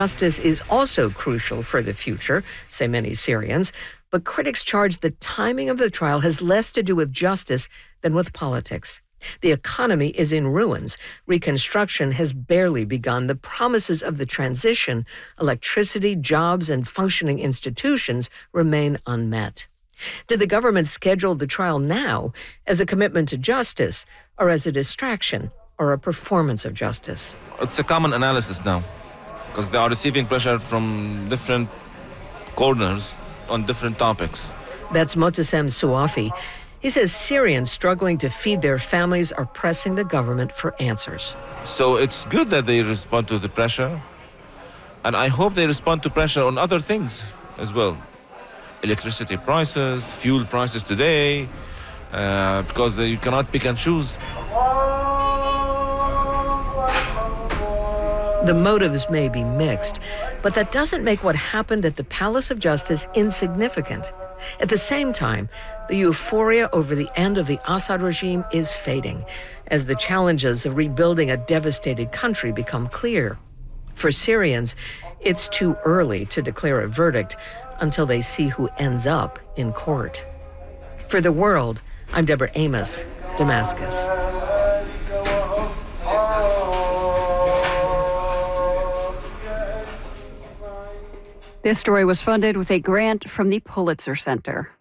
Justice is also crucial for the future, say many Syrians, but critics charge the timing of the trial has less to do with justice than with politics. The economy is in ruins. Reconstruction has barely begun. The promises of the transition, electricity, jobs, and functioning institutions remain unmet. Did the government schedule the trial now as a commitment to justice, or as a distraction, or a performance of justice? It's a common analysis now, because they are receiving pressure from different corners on different topics. That's Motassem Souafi. He says Syrians struggling to feed their families are pressing the government for answers. So it's good that they respond to the pressure, and I hope they respond to pressure on other things as well. Electricity prices, fuel prices today, because you cannot pick and choose. The motives may be mixed, but that doesn't make what happened at the Palace of Justice insignificant. At the same time, the euphoria over the end of the Assad regime is fading as the challenges of rebuilding a devastated country become clear. For Syrians, it's too early to declare a verdict until they see who ends up in court. For The World, I'm Deborah Amos, Damascus. This story was funded with a grant from the Pulitzer Center.